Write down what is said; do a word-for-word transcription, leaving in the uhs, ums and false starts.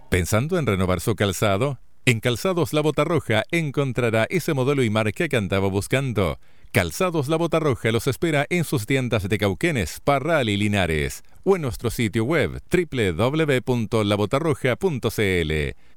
¿Pensando en renovar su calzado? En Calzados La Bota Roja encontrará ese modelo y marca que andaba buscando. Calzados La Bota Roja los espera en sus tiendas de Cauquenes, Parral y Linares, o en nuestro sitio web doble u doble u doble u punto la bota roja punto c l.